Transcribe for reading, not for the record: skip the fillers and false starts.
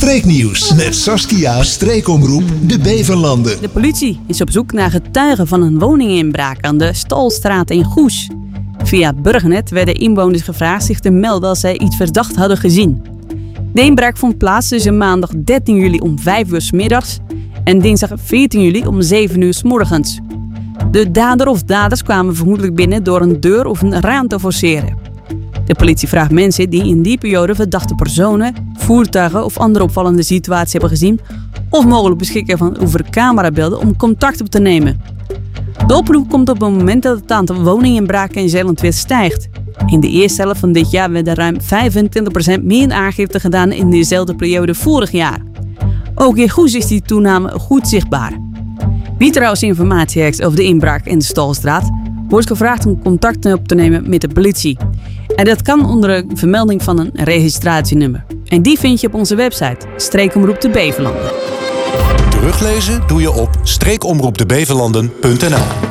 Streeknieuws met Saskia, streekomroep De Beverlanden. De politie is op zoek naar getuigen van een woninginbraak aan de Stalstraat in Goes. Via Burgernet werden inwoners gevraagd zich te melden als zij iets verdacht hadden gezien. De inbraak vond plaats tussen maandag 13 juli om 5 uur 's middags en dinsdag 14 juli om 7 uur 's morgens. De dader of daders kwamen vermoedelijk binnen door een deur of een raam te forceren. De politie vraagt mensen die in die periode verdachte personen, voertuigen of andere opvallende situaties hebben gezien of mogelijk beschikken over camerabeelden om contact op te nemen. De oproep komt op het moment dat het aantal woninginbraken in Zeeland weer stijgt. In de eerste helft van dit jaar werden ruim 25% meer aangifte gedaan in dezelfde periode vorig jaar. Ook in Goes is die toename goed zichtbaar. Wie trouwens informatie heeft over de inbraak in de Stalstraat, wordt gevraagd om contact op te nemen met de politie. En dat kan onder een vermelding van een registratienummer. En die vind je op onze website, Streekomroep de Beverlanden. Teruglezen doe je op streekomroepdebeverlanden.nl.